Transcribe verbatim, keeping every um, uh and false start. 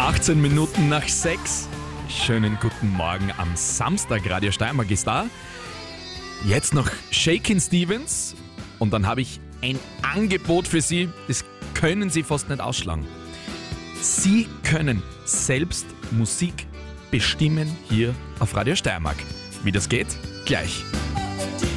achtzehn Minuten nach sechs. Schönen guten Morgen am Samstag. Radio Steiermark ist da. Jetzt noch Shakin' Stevens und dann habe ich ein Angebot für Sie. Das können Sie fast nicht ausschlagen. Sie können selbst Musik bestimmen hier auf Radio Steiermark. Wie das geht? Gleich.